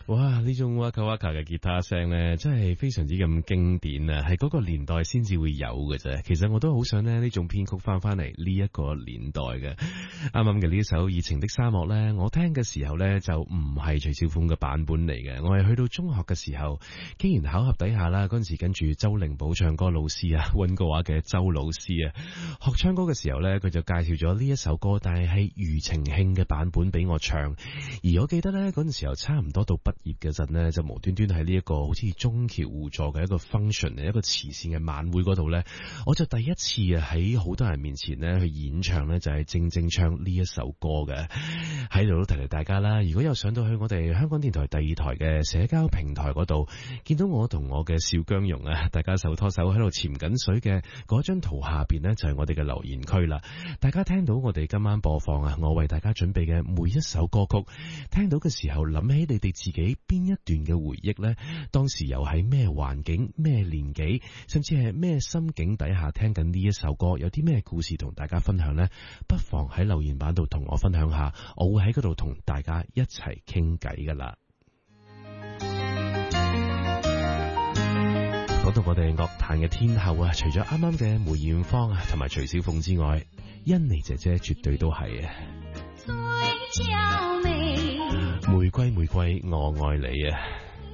哇！呢種 Waka Waka 嘅吉他聲咧，真係非常之咁經典啊，係嗰個年代先至會有嘅啫。其實我都好想呢種編曲翻嚟呢一個年代嘅。啱啱嘅呢首《熱情的沙漠》咧，我聽嘅時候咧就唔係徐小鳳嘅版本嚟嘅，我係去到中學嘅時候，機緣巧合底下啦，嗰陣時跟住周靈寶唱歌老師啊，溫哥華嘅周老師啊，學唱歌嘅時候咧，佢就介紹咗呢一首歌，但係庾澄慶嘅版本俾我唱。而我記得咧嗰陣時候差唔多到畢業嘅陣呢，就無端端喺呢一個好似中橋互助嘅一個 function， 一個慈善嘅晚會嗰度呢，我就第一次喺好多人面前呢去演唱呢，就係正唱呢一首歌嘅。喺度都提提大家啦，如果有上到去我哋香港電台第二台嘅社交平台嗰度，見到我同我嘅邵姜蓉啊，大家手拖手喺度潛緊水嘅嗰張圖下邊呢，就係我哋嘅留言區啦。大家聽到我哋今晚播放啊，我為大家準備嘅每一首歌曲，聽到嘅時候諗起你哋自己邊一段嘅回憶呢？當時又喺咩環境、咩年紀，甚至係咩心境底下聽緊呢一首歌，有啲咩故事同大家分享呢？不妨喺留言板度同我分享下，我會喺嗰度同大家一齊傾偈噶啦。講到我哋樂壇嘅天后啊，除咗啱啱嘅梅艷芳啊同埋徐小鳳之外，甄妮姐姐絕對都係啊。玫瑰玫瑰我愛你啊！